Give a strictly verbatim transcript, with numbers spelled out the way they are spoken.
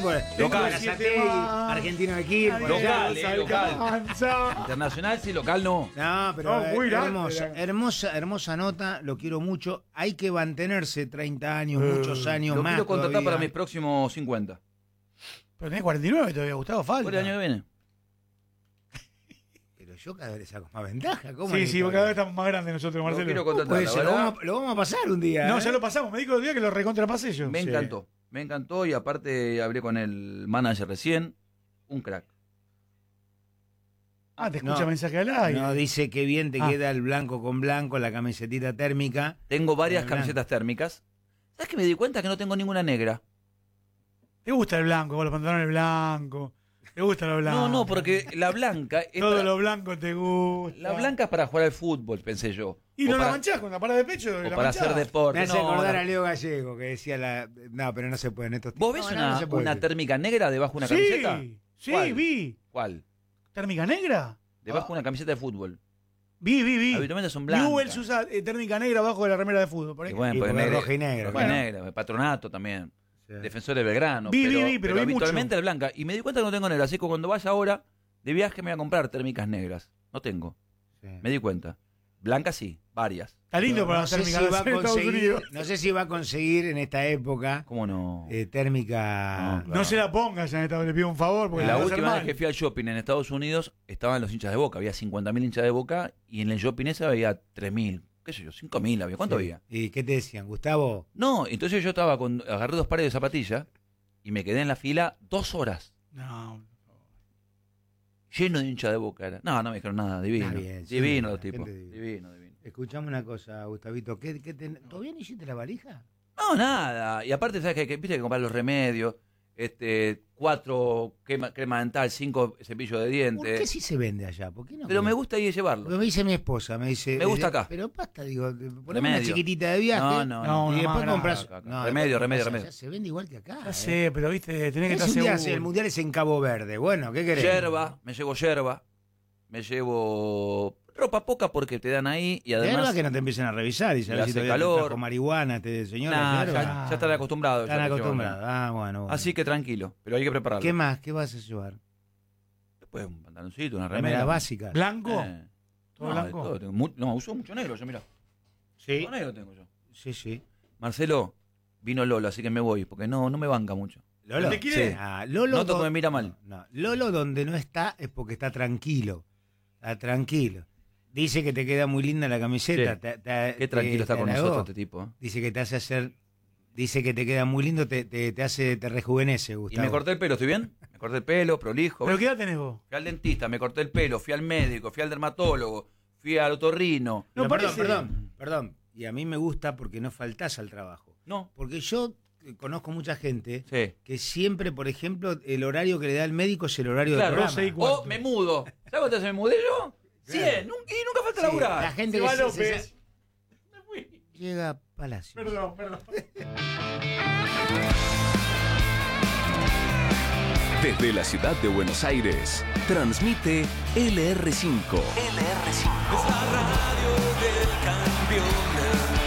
por Local. Argentino de Quilmes. Local, eh, local. Internacional sí, local no. No, pero No, muy eh, grande, hermosa, era. hermosa, hermosa nota, lo quiero mucho. Hay que mantenerse treinta años, Eh, muchos años Lo más. quiero contratar todavía. para mis próximos cincuenta. Pero tenés cuarenta y nueve todavía, Gustavo, falta. Por el año que viene. Pero yo cada vez le saco más ventaja. ¿Cómo Sí, ni sí, todavía? porque cada vez estamos más grandes nosotros, Lo Marcelo. quiero contratar. Puede la ser, lo, verdad, vamos, a- lo vamos a pasar un día. No, ¿eh? ya lo pasamos. Me dijo el día que lo recontrapasé yo. me Sí. encantó. Me encantó y aparte hablé con el manager recién. Un crack. Ah, te escucha No, mensaje al aire. No, dice que bien te Ah. queda el blanco con blanco, la camisetita térmica. Tengo varias El camisetas térmicas. ¿Sabes que me di cuenta que no tengo ninguna negra? Te gusta el blanco, con los pantalones blancos. Te gusta lo blanco. No, no, porque la blanca es Todo para- lo blanco te gusta. la blanca es para jugar al fútbol, pensé yo. Y O no para, la manchás con la parada de pecho. o la para manchás. hacer deporte. Me hace No, acordar la- a Leo Gallego, que decía la... No, pero no se puede en estos ¿Vos tiempos. ves No, no, una, no se puede una decir. térmica negra debajo de una Sí, camiseta? sí, ¿Cuál? vi. ¿Cuál? ¿Térmica negra? Debajo de una camiseta de fútbol. Vi, vi, vi. Habitualmente son blancas. Newell's usa eh, térmica negra abajo de la remera de fútbol. Por ahí. Y bueno, Y porque porque es negra- roja y negra. roja y Bueno. negra, Patronato también. Sí. Defensor de Belgrano. Vi, pero, vi, vi, pero vi habitualmente mucho. es blanca. Y me di cuenta que no tengo negra. Así que cuando vaya ahora de viaje me voy a comprar térmicas negras. No tengo. Sí. Me di cuenta. Blancas sí, varias. Está lindo No para la sé térmica si de va a Estados conseguir, Unidos. no sé si va a conseguir en esta época ¿Cómo no? eh, térmica. No, claro. No se la pongas ya en esta, le pido un favor. Porque la la va a hacer última vez mal. que fui al shopping en Estados Unidos estaban los hinchas de Boca. Había cincuenta mil hinchas de Boca y en el shopping ese había tres mil. ¿Qué sé yo? cinco mil había. ¿Cuánto Sí. había? ¿Y qué te decían, Gustavo? No, entonces yo estaba con. Agarré dos pares de zapatillas y me quedé en la fila dos horas. No. Lleno de hinchas de Boca era. No, no me dijeron nada. Divino. Está bien, sí, divino la los tipos. gente divina. Divino, divino. Escuchame una cosa, Gustavito. ¿Qué, qué te- ¿Todavía no hiciste la valija? No, nada. Y aparte, ¿sabes qué? Que viste que comprar los remedios, este, cuatro crema, crema dental, cinco cepillos de ¿Por dientes. qué sí se vende allá? ¿Por qué no? Pero me gusta ir a llevarlo. Porque me dice mi esposa, me dice... Me gusta eh, acá. Pero basta, digo, ponemos una Remedio. chiquitita de viaje. No, no, no. Y una después más compras... grande. No, Remedio, después remedio, compras remedio. allá, se vende igual que acá. Ya eh. sé, pero viste, tenés que Es estar un día, seguro. el mundial es en Cabo Verde. Bueno, ¿qué querés? Yerba, me llevo yerba, me llevo ropa poca porque te dan ahí y Yerba además... que no te empiecen a revisar y le sabes si hace todavía te calor. trajo marihuana, este señor. Nah, yerba. ya, ya están acostumbrados. Están ya te llevan. acostumbrados. Ah, bueno, bueno. Así que tranquilo, pero hay que prepararlo. ¿Qué más? ¿Qué vas a llevar? Después un pantaloncito, una Remeras remera. básicas. ¿Blanco? Eh, ¿Todo no, blanco? de todo tengo. Mu- no, uso mucho negro yo, mira. Sí. Todo negro tengo yo. Sí, sí. Marcelo, vino Lolo, así que me voy, porque no, no me banca mucho. Lolo. ¿Dónde quiere? Sí. Ah, Lolo Noto do- que me mira mal. No, no. Lolo donde no está es porque está tranquilo. Está tranquilo. Dice que te queda muy linda la camiseta. Sí. Te- te- Qué tranquilo te- está te con halagó. nosotros este tipo. ¿eh? Dice que te hace hacer. Dice que te queda muy lindo, te, te, te hace, te rejuvenece, Y Gustavo. me corté el pelo, ¿estoy bien? Me corté el pelo, prolijo. ¿Pero qué edad tenés vos? Fui al dentista, me corté el pelo, fui al médico, fui al dermatólogo, fui al otorrino. No No, parece- perdón, perdón, perdón. Y a mí me gusta porque no faltás al trabajo. No. Porque yo eh, conozco mucha gente Sí. que siempre, por ejemplo, el horario que le da el médico es el horario Claro, del doce programa. y cuarto. O me mudo. ¿Sabes cuántas veces me mudé yo? Cien. Nun- Y nunca falta Sí, laburar. la gente Se que va se- López. se- llega a Palacio. Perdón, perdón. Desde la ciudad de Buenos Aires, transmite L R cinco. L R cinco. Es la radio del campeón.